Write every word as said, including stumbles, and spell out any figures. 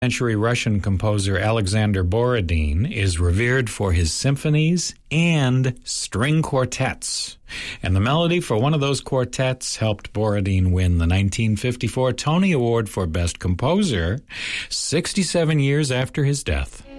century Russian composer Alexander Borodin is revered for his symphonies and string quartets. And the melody for one of those quartets helped Borodin win the nineteen fifty-four Tony Award for Best Composer, sixty-seven years after his death.